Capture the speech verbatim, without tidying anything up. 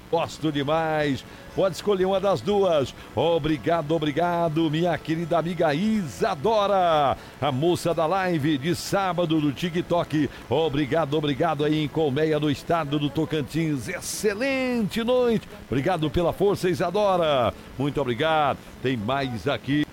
Gosto demais. Pode escolher uma das duas. Obrigado, obrigado, minha querida amiga Isadora, a moça da live de sábado do TikTok. Obrigado, obrigado aí em Colmeia, no estado do Tocantins. Excelente noite. Obrigado pela força, Isadora. Muito obrigado. Tem mais aqui.